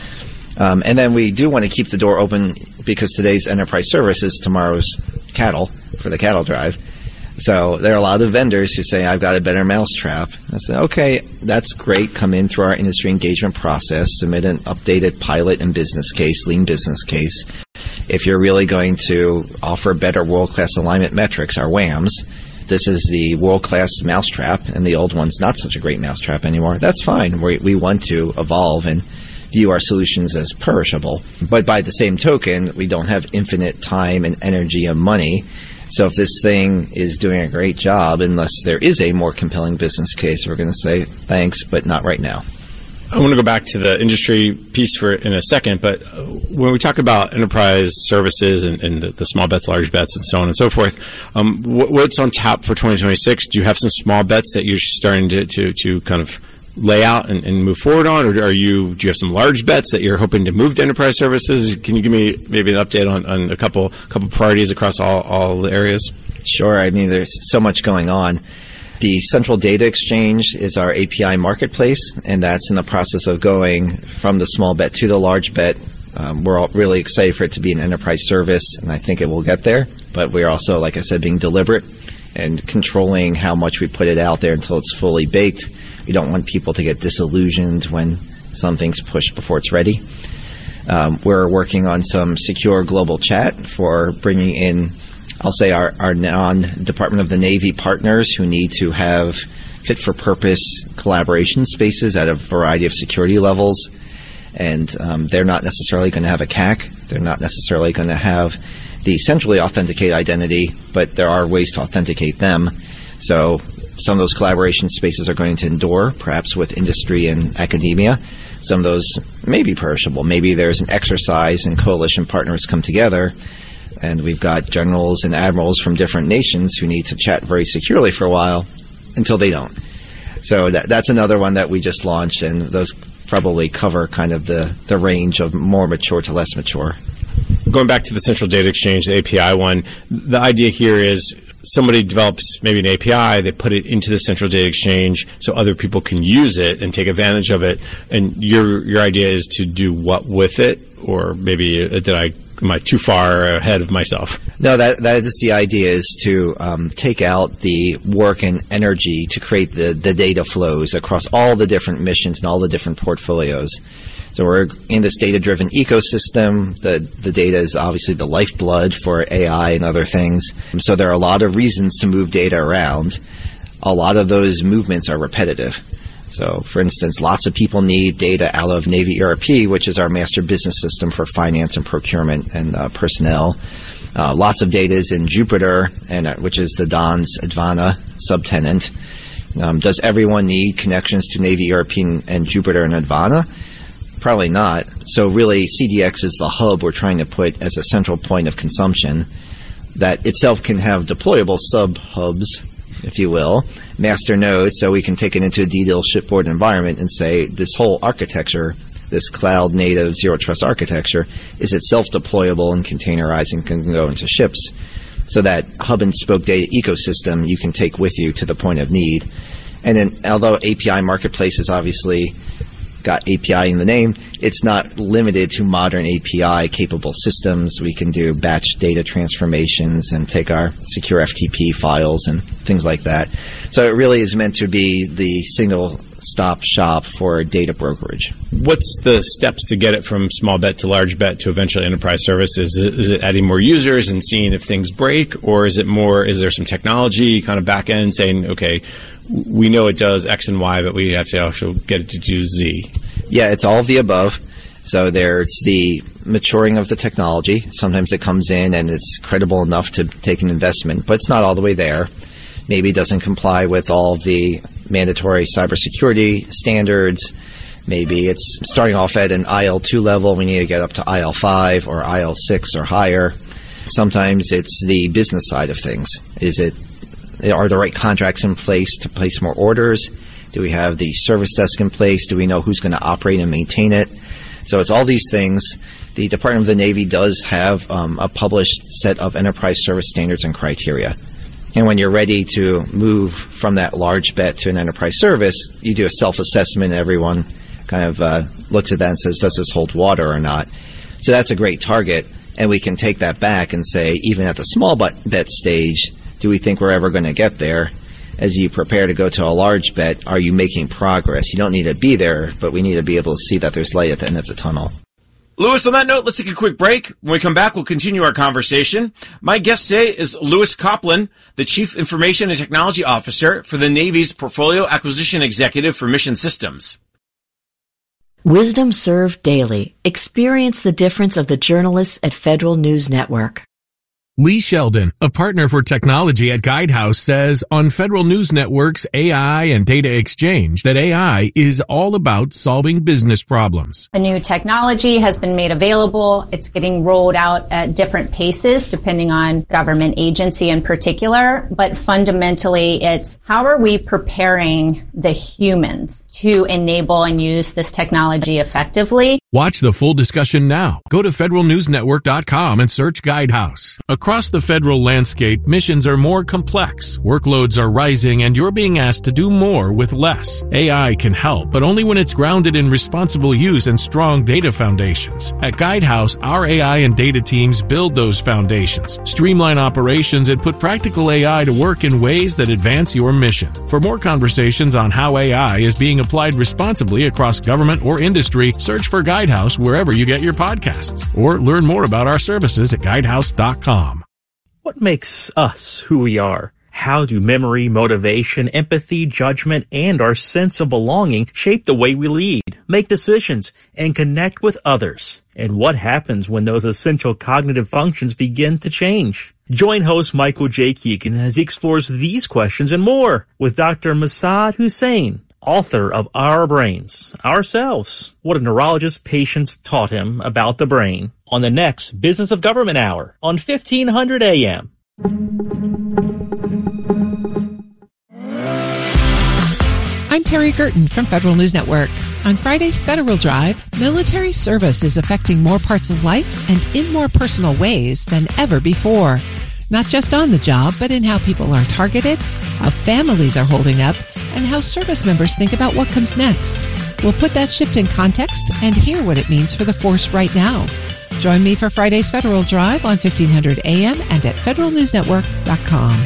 Um, and then we do want to keep the door open because today's enterprise service is tomorrow's cattle for the cattle drive. So there are a lot of vendors who say, I've got a better mousetrap. I say, okay, that's great. Come in through our industry engagement process, submit an updated pilot and business case, lean business case. If you're really going to offer better world-class alignment metrics, our W A Ms, this is the world-class mousetrap, and the old one's not such a great mousetrap anymore. That's fine. We, we want to evolve and view our solutions as perishable. But by the same token, we don't have infinite time and energy and money. So if this thing is doing a great job, unless there is a more compelling business case, we're going to say thanks, but not right now. I want to go back to the industry piece for in a second, but when we talk about enterprise services and, and the, the small bets, large bets, and so on and so forth, um, what, what's on tap for twenty twenty-six? Do you have some small bets that you're starting to, to, to kind of lay out and, and move forward on, or are you do you have some large bets that you're hoping to move to enterprise services? Can you give me maybe an update on, on a couple couple priorities across all, all the areas? Sure. I mean, there's so much going on. The Central Data Exchange is our A P I marketplace, and that's in the process of going from the small bet to the large bet. Um, we're all really excited for it to be an enterprise service, and I think it will get there. But we're also, like I said, being deliberate and controlling how much we put it out there until it's fully baked. We don't want people to get disillusioned when something's pushed before it's ready. Um, we're working on some secure global chat for bringing in, I'll say, our, our non-Department of the Navy partners who need to have fit-for-purpose collaboration spaces at a variety of security levels. And um, they're not necessarily going to have a C A C. They're not necessarily going to have the centrally authenticated identity, but there are ways to authenticate them. So some of those collaboration spaces are going to endure, perhaps with industry and academia. Some of those may be perishable. Maybe there's an exercise and coalition partners come together, and we've got generals and admirals from different nations who need to chat very securely for a while until they don't. So that, that's another one that we just launched, and those probably cover kind of the, the range of more mature to less mature. Going back to the Central Data Exchange, the A P I one, the idea here is somebody develops maybe an A P I, they put it into the Central Data Exchange so other people can use it and take advantage of it, and your your idea is to do what with it? Or maybe uh, did I am I too far ahead of myself? No, that that is the idea, is to um, take out the work and energy to create the, the data flows across all the different missions and all the different portfolios. So we're in this data-driven ecosystem. The the data is obviously the lifeblood for A I and other things. So there are a lot of reasons to move data around. A lot of those movements are repetitive. So, for instance, lots of people need data out of Navy E R P, which is our master business system for finance and procurement and uh, personnel. Uh, lots of data is in Jupiter, and uh, which is the D O N's Advana subtenant. Um, does everyone need connections to Navy E R P and, and Jupiter and Advana? Probably not. So really, C D X is the hub we're trying to put as a central point of consumption that itself can have deployable sub-hubs, if you will, master nodes, so we can take it into a D DIL shipboard environment and say this whole architecture, this cloud-native zero-trust architecture, is itself deployable and containerized and can go into ships. So that hub-and-spoke data ecosystem you can take with you to the point of need. And then, although A P I Marketplace is obviously got A P I in the name, it's not limited to modern A P I-capable systems. We can do batch data transformations and take our secure F T P files and things like that. So it really is meant to be the single-stop shop for data brokerage. What's the steps to get it from small bet to large bet to eventually enterprise services? Is it, is it adding more users and seeing if things break, or is it more, is there some technology kind of back end saying, okay, we know it does X and Y, but we have to also get it to do Z? Yeah, it's all of the above. So there's the maturing of the technology. Sometimes it comes in and it's credible enough to take an investment, but it's not all the way there. Maybe it doesn't comply with all of the mandatory cybersecurity standards. Maybe it's starting off at an I L two level. We need to get up to I L five or I L six or higher. Sometimes it's the business side of things. Is it Are the right contracts in place to place more orders? Do we have the service desk in place? Do we know who's going to operate and maintain it? So it's all these things. The Department of the Navy does have um, a published set of enterprise service standards and criteria. And when you're ready to move from that large bet to an enterprise service, you do a self-assessment. Everyone kind of uh, looks at that and says, does this hold water or not? So that's a great target. And we can take that back and say, even at the small bet stage, do we think we're ever going to get there? As you prepare to go to a large bet, are you making progress? You don't need to be there, but we need to be able to see that there's light at the end of the tunnel. Lewis, on that note, let's take a quick break. When we come back, we'll continue our conversation. My guest today is Lewis Coplin, the Chief Information and Technology Officer for the Navy's Portfolio Acquisition Executive for Mission Systems. Wisdom served daily. Experience the difference of the journalists at Federal News Network. Lee Sheldon, a partner for technology at Guidehouse, says on Federal News Network's A I and Data Exchange that A I is all about solving business problems. The new technology has been made available. It's getting rolled out at different paces depending on government agency in particular. But fundamentally, it's how are we preparing the humans to enable and use this technology effectively? Watch the full discussion now. Go to federal news network dot com and search Guidehouse. Across the federal landscape, missions are more complex, workloads are rising, and you're being asked to do more with less. A I can help, but only when it's grounded in responsible use and strong data foundations. At Guidehouse, our A I and data teams build those foundations, streamline operations, and put practical A I to work in ways that advance your mission. For more conversations on how A I is being applied responsibly across government or industry, search for Guidehouse wherever you get your podcasts, or learn more about our services at guidehouse dot com. What makes us who we are? How do memory, motivation, empathy, judgment, and our sense of belonging shape the way we lead, make decisions, and connect with others? And what happens when those essential cognitive functions begin to change? Join host Michael J. Keegan as he explores these questions and more with Doctor Masad Hussain, author of Our Brains, Ourselves, What a Neurologist's Patients Taught Him About the Brain, on the next Business of Government Hour on fifteen hundred A M. I'm Terry Gerton from Federal News Network. On Friday's Federal Drive, military service is affecting more parts of life and in more personal ways than ever before. Not just on the job, but in how people are targeted, how families are holding up, and how service members think about what comes next. We'll put that shift in context and hear what it means for the force right now. Join me for Friday's Federal Drive on fifteen hundred A M and at federal news network dot com.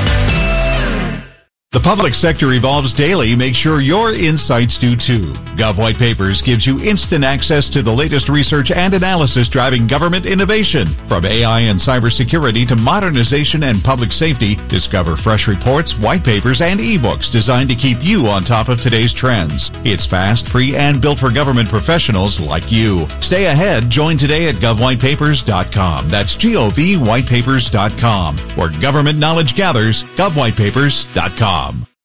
The public sector evolves daily. Make sure your insights do too. Gov White Papers gives you instant access to the latest research and analysis driving government innovation. From A I and cybersecurity to modernization and public safety, discover fresh reports, white papers, and ebooks designed to keep you on top of today's trends. It's fast, free, and built for government professionals like you. Stay ahead. Join today at gov white papers dot com. That's G O V white papers dot com. Where government knowledge gathers, gov white papers dot com.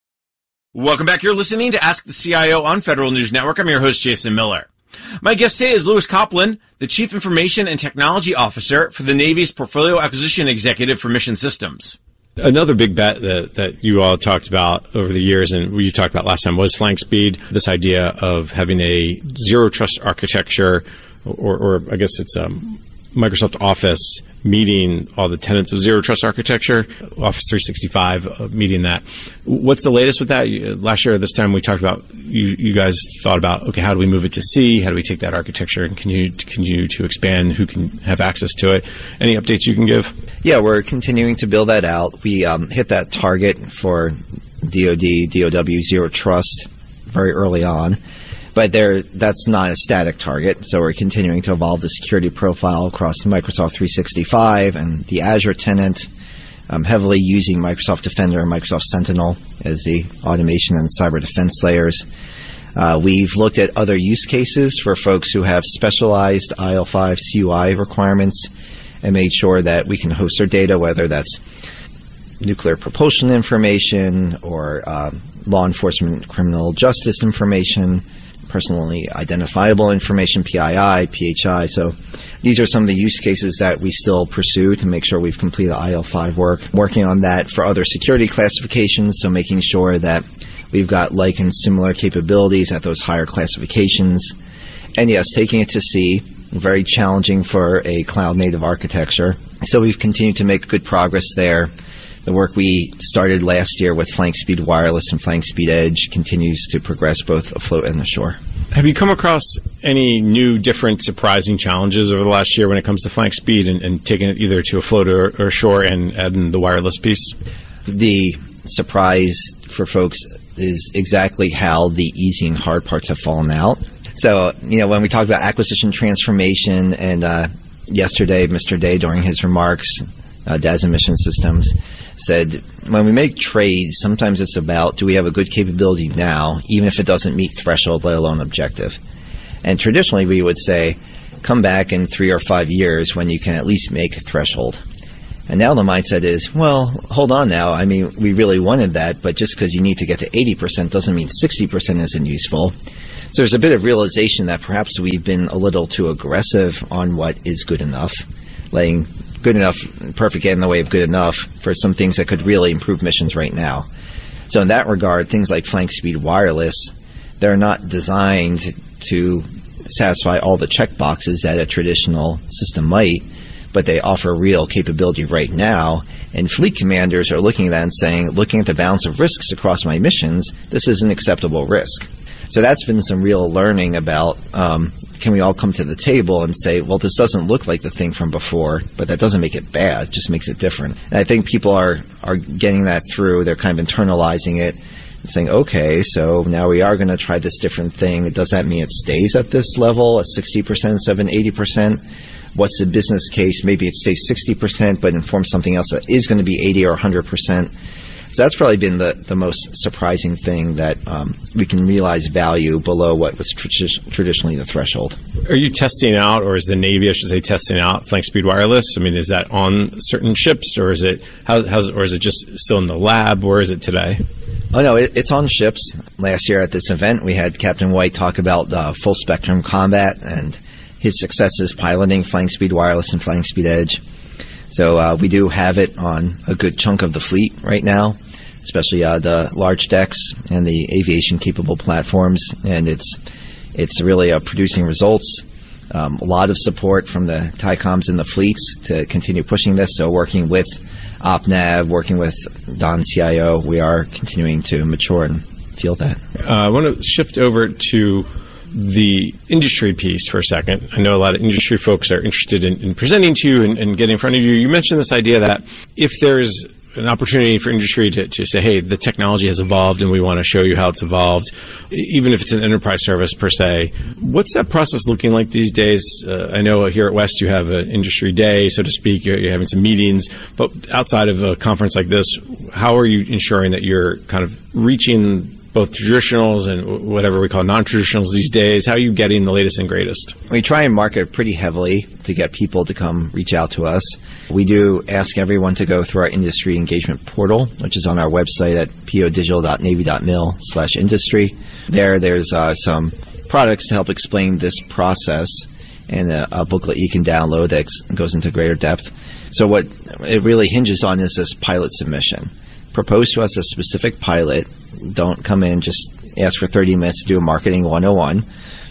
Welcome back. You're listening to Ask the C I O on Federal News Network. I'm your host, Jason Miller. My guest today is Louis Copland, the Chief Information and Technology Officer for the Navy's Portfolio Acquisition Executive for Mission Systems. Another big bet that, that you all talked about over the years, and we talked about last time, was flank speed. This idea of having a zero trust architecture, or, or I guess it's um, Microsoft Office meeting all the tenets of zero trust architecture, Office three sixty-five uh, meeting that. What's the latest with that? You, last year, this time we talked about, you, you guys thought about, okay, how do we move it to C? How do we take that architecture and continue, continue to expand? Who can have access to it? Any updates you can give? Yeah, we're continuing to build that out. We um, hit that target for D O D, D O W, zero trust very early on. But there, that's not a static target, so we're continuing to evolve the security profile across Microsoft three sixty-five and the Azure tenant, um, heavily using Microsoft Defender and Microsoft Sentinel as the automation and cyber defense layers. Uh, we've looked at other use cases for folks who have specialized I L five C U I requirements and made sure that we can host their data, whether that's nuclear propulsion information or uh, law enforcement criminal justice information, personally identifiable information, P I I, P H I. So these are some of the use cases that we still pursue to make sure we've completed the I L five work. Working on that for other security classifications, so making sure that we've got like and similar capabilities at those higher classifications. And yes, taking it to C, very challenging for a cloud-native architecture. So we've continued to make good progress there. The work we started last year with Flank Speed Wireless and Flank Speed Edge continues to progress both afloat and ashore. Have you come across any new, different, surprising challenges over the last year when it comes to flank speed and, and taking it either to afloat or, or ashore and adding the wireless piece? The surprise for folks is exactly how the easy and hard parts have fallen out. So, you know, when we talk about acquisition transformation, and uh, yesterday, Mister Day, during his remarks, uh, D A S and Mission Systems, said when we make trades, sometimes it's about, do we have a good capability now, even if it doesn't meet threshold, let alone objective. And traditionally, we would say, come back in three or five years when you can at least make a threshold. And now the mindset is, well, hold on now. I mean, we really wanted that, but just because you need to get to eighty percent doesn't mean sixty percent isn't useful. So there's a bit of realization that perhaps we've been a little too aggressive on what is good enough, letting good enough, perfect get in the way of good enough for some things that could really improve missions right now. So in that regard, things like flank speed wireless, they're not designed to satisfy all the check boxes that a traditional system might, but they offer real capability right now. And fleet commanders are looking at that and saying, looking at the balance of risks across my missions, this is an acceptable risk. So that's been some real learning about, um, can we all come to the table and say, well, this doesn't look like the thing from before, but that doesn't make it bad, just makes it different. And I think people are, are getting that through. They're kind of internalizing it and saying, okay, so now we are going to try this different thing. Does that mean it stays at this level, at sixty percent, seventy, eighty percent? What's the business case? Maybe it stays sixty percent, but informs something else that is going to be eighty or one hundred percent. So that's probably been the, the most surprising thing, that um, we can realize value below what was tr- traditionally the threshold. Are you testing out, or is the Navy, I should say, testing out flank speed wireless? I mean, is that on certain ships, or is it how, how's, or is it just still in the lab? Where is it today? Oh, no, it, it's on ships. Last year at this event, we had Captain White talk about uh, full spectrum combat and his successes piloting flank speed wireless and flank speed edge. So uh, we do have it on a good chunk of the fleet right now, especially uh, the large decks and the aviation-capable platforms, and it's it's really uh, producing results. Um, a lot of support from the T I COMs and the fleets to continue pushing this. So working with OpNav, working with Don C I O, we are continuing to mature and feel that. Uh, I want to shift over to the industry piece for a second. I know a lot of industry folks are interested in, in presenting to you and, and getting in front of you. You mentioned this idea that if there's an opportunity for industry to, to say, hey, the technology has evolved and we want to show you how it's evolved, even if it's an enterprise service per se. What's that process looking like these days? Uh, I know here at West you have an industry day, so to speak. You're, you're having some meetings. But outside of a conference like this, how are you ensuring that you're kind of reaching both traditionals and whatever we call non-traditionals these days? How are you getting the latest and greatest? We try and market pretty heavily to get people to come reach out to us. We do ask everyone to go through our industry engagement portal, which is on our website at poddigital.navy.mil slash industry. There, there's uh, some products to help explain this process, and a, a booklet you can download that goes into greater depth. So what it really hinges on is this pilot submission. Propose to us a specific pilot. Don't come in, just ask for thirty minutes to do a marketing one oh one.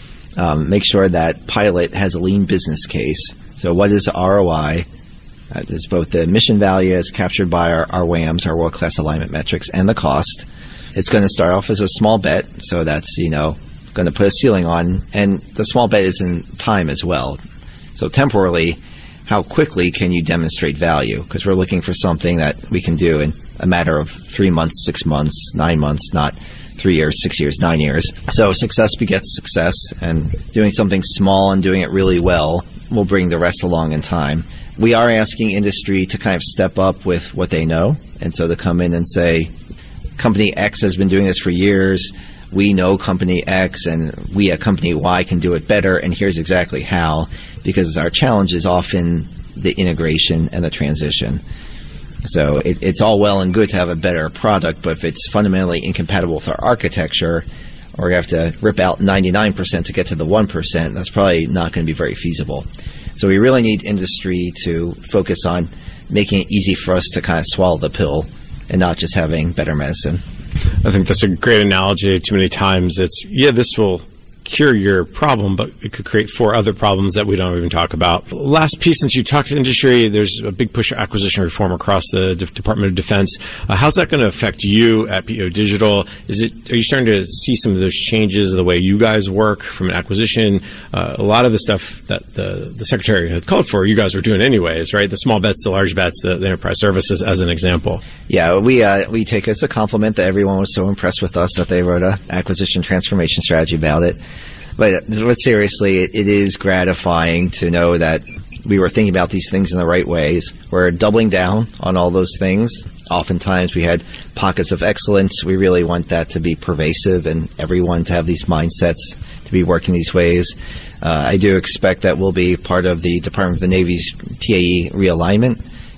Um, make sure that pilot has a lean business case. So what is the R O I? Uh, there's both the mission value as captured by our, our W A Ms, our world-class alignment metrics, and the cost. It's going to start off as a small bet, so that's, you know, going to put a ceiling on. And the small bet is in time as well. So temporally, how quickly can you demonstrate value? Because we're looking for something that we can do in a matter of three months, six months, nine months, not three years, six years, nine years. So success begets success, and doing something small and doing it really well will bring the rest along in time. We are asking industry to kind of step up with what they know, and so to come in and say, Company X has been doing this for years. We know Company X, and we at Company Y can do it better, and here's exactly how, because our challenge is often the integration and the transition. So it, it's all well and good to have a better product, but if it's fundamentally incompatible with our architecture, or you have to rip out ninety-nine percent to get to the one percent, that's probably not going to be very feasible. So we really need industry to focus on making it easy for us to kind of swallow the pill and not just having better medicine. I think that's a great analogy. Too many times it's, yeah, this will cure your problem, but it could create four other problems that we don't even talk about. Last piece, since you talked to industry, there's a big push for acquisition reform across the D- Department of Defense. Uh, how's that going to affect you at P O Digital? Is it, are you starting to see some of those changes of the way you guys work from an acquisition? Uh, a lot of the stuff that the, the Secretary had called for, you guys were doing anyways, right? The small bets, the large bets, the, the enterprise services as an example. Yeah, we uh, we take it as a compliment that everyone was so impressed with us that they wrote an acquisition transformation strategy about it. But, but seriously, it, it is gratifying to know that we were thinking about these things in the right ways. We're doubling down on all those things. Oftentimes we had pockets of excellence. We really want that to be pervasive and everyone to have these mindsets, to be working these ways. Uh, I do expect that we'll be part of the Department of the Navy's P A E realignment,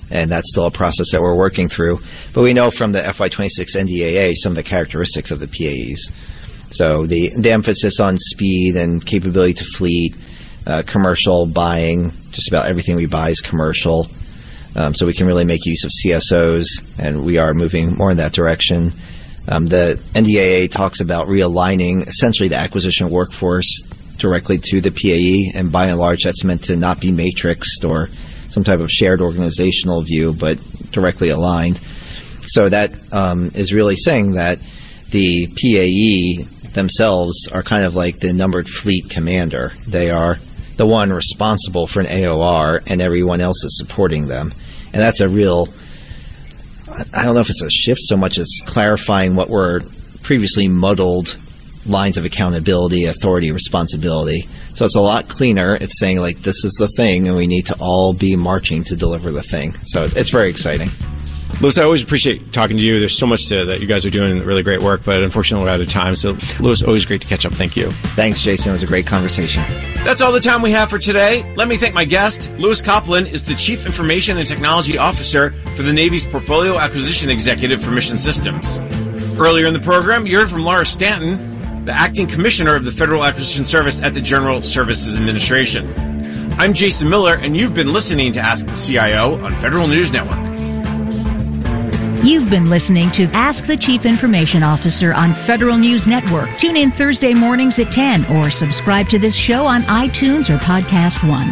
and that's still a process that we're working through. But we know from the F Y twenty-six N D A A some of the characteristics of the P A Es. So the, the emphasis on speed and capability to fleet, uh, commercial buying, just about everything we buy is commercial. Um, so we can really make use of C S Os, and we are moving more in that direction. Um, the N D A A talks about realigning essentially the acquisition workforce directly to the P A E, and by and large that's meant to not be matrixed or some type of shared organizational view, but directly aligned. So that um, is really saying that the P A E themselves are kind of like the numbered fleet commander. They are the one responsible for an A O R, and everyone else is supporting them. And that's a real, I don't know if it's a shift so much as clarifying what were previously muddled lines of accountability, authority, responsibility. So it's a lot cleaner. It's saying, like, this is the thing, and we need to all be marching to deliver the thing. So it's very exciting. Lewis, I always appreciate talking to you. There's so much to, that you guys are doing really great work, but unfortunately we're out of time. So, Lewis, always great to catch up. Thank you. Thanks, Jason. It was a great conversation. That's all the time we have for today. Let me thank my guest. Lewis Copeland is the Chief Information and Technology Officer for the Navy's Portfolio Acquisition Executive for Mission Systems. Earlier in the program, you heard from Laura Stanton, the Acting Commissioner of the Federal Acquisition Service at the General Services Administration. I'm Jason Miller, and you've been listening to Ask the C I O on Federal News Network. You've been listening to Ask the Chief Information Officer on Federal News Network. Tune in Thursday mornings at ten or subscribe to this show on iTunes or Podcast One.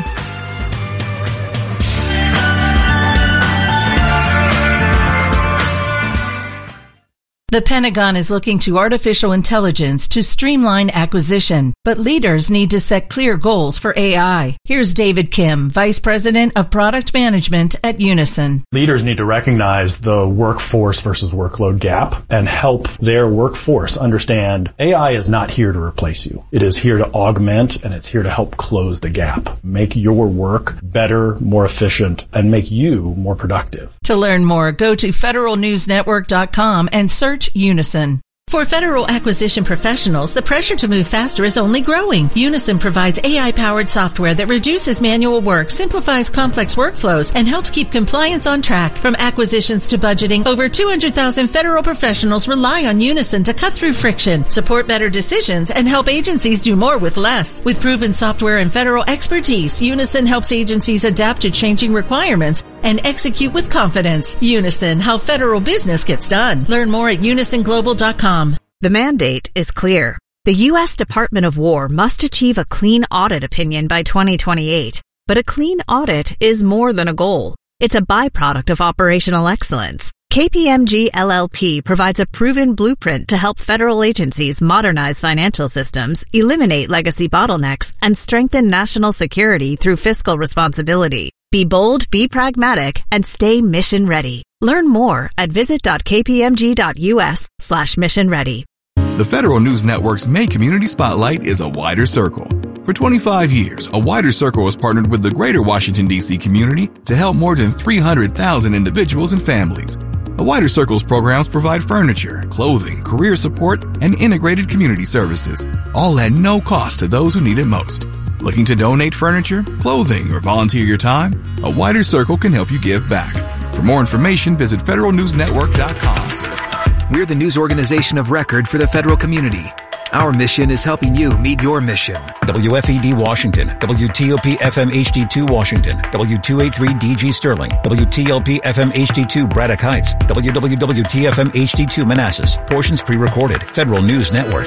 The Pentagon is looking to artificial intelligence to streamline acquisition, but leaders need to set clear goals for A I. Here's David Kim, Vice President of Product Management at Unison. Leaders need to recognize the workforce versus workload gap and help their workforce understand A I is not here to replace you. It is here to augment, and it's here to help close the gap. Make your work better, more efficient, and make you more productive. To learn more, go to federal news network dot com and search Unison. For federal acquisition professionals, the pressure to move faster is only growing. Unison provides A I-powered software that reduces manual work, simplifies complex workflows, and helps keep compliance on track. From acquisitions to budgeting, over two hundred thousand federal professionals rely on Unison to cut through friction, support better decisions, and help agencies do more with less. With proven software and federal expertise, Unison helps agencies adapt to changing requirements and execute with confidence. Unison, how federal business gets done. Learn more at unison global dot com. The mandate is clear. The U S Department of War must achieve a clean audit opinion by twenty twenty-eight. But a clean audit is more than a goal. It's a byproduct of operational excellence. K P M G L L P provides a proven blueprint to help federal agencies modernize financial systems, eliminate legacy bottlenecks, and strengthen national security through fiscal responsibility. Be bold, be pragmatic, and stay mission ready. Learn more at visit.kpmg.us slash mission ready. The Federal News Network's May Community Spotlight is A Wider Circle. For twenty-five years, A Wider Circle has partnered with the greater Washington, D C community to help more than three hundred thousand individuals and families. A Wider Circle's programs provide furniture, clothing, career support, and integrated community services, all at no cost to those who need it most. Looking to donate furniture, clothing, or volunteer your time? A Wider Circle can help you give back. For more information, visit federal news network dot com. We're the news organization of record for the federal community. Our mission is helping you meet your mission. W F E D Washington, W T O P F M H D two Washington, W two eighty-three D G Sterling, W T L P F M H D two Braddock Heights, W W W T F M H D two Manassas. Portions pre-recorded. Federal News Network.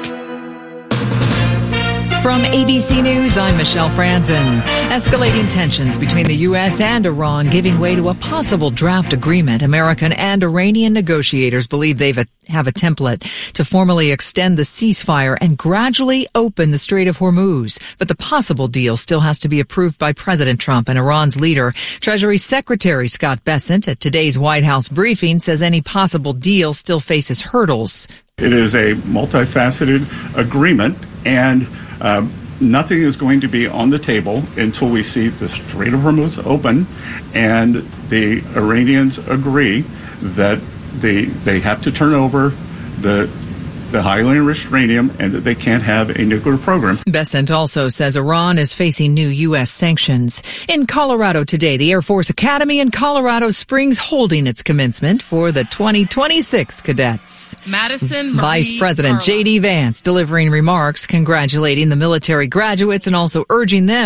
From A B C News, I'm Michelle Franzen. Escalating tensions between the U S and Iran giving way to a possible draft agreement. American and Iranian negotiators believe they have a template to formally extend the ceasefire and gradually open the Strait of Hormuz. But the possible deal still has to be approved by President Trump and Iran's leader. Treasury Secretary Scott Bessent at today's White House briefing says any possible deal still faces hurdles. It is a multifaceted agreement, and Uh, nothing is going to be on the table until we see the Strait of Hormuz open and the Iranians agree that they they have to turn over the the highly enriched uranium and that they can't have a nuclear program. Bessent also says Iran is facing new U S sanctions. In Colorado today, the Air Force Academy in Colorado Springs holding its commencement for the twenty twenty-six cadets. Madison Marie Vice President Carla. J D Vance delivering remarks congratulating the military graduates and also urging them